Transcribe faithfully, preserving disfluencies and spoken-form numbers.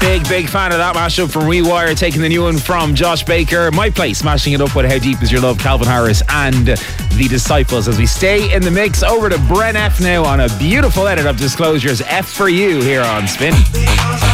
Big, big fan of that mashup from Rewire, taking the new one from Josh Baker. My Place, smashing it up with How Deep Is Your Love, Calvin Harris and The Disciples. As we stay in the mix, over to Bren F now on a beautiful edit of Disclosures. F for You here on Spin.